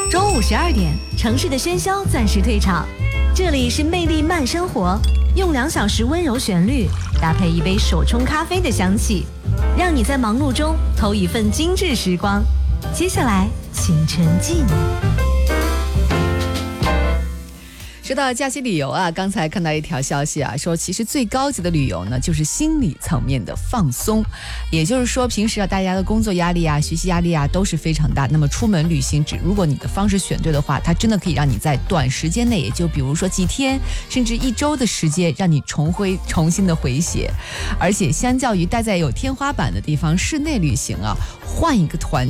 中午12点，城市的喧嚣暂时退场，这里是魅力慢生活，用2小时温柔旋律搭配一杯手冲咖啡的香气，让你在忙碌中偷一份精致时光。接下来请沉浸。 说到假期旅游啊，刚才看到一条消息啊，说其实最高级的旅游呢，就是心理层面的放松。也就是说，平时啊，大家的工作压力啊、学习压力啊都是非常大。那么出门旅行，如果你的方式选对的话，它真的可以让你在短时间内，也就比如说几天甚至1周的时间，让你重新的回血。而且相较于待在有天花板的地方，室内旅行啊，换一个团